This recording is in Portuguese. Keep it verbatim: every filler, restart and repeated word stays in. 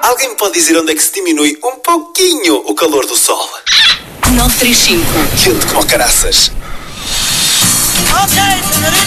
Alguém me pode dizer onde é que se diminui um pouquinho o calor do sol? nove três cinco. Quente como caraças. Ok, senhorita.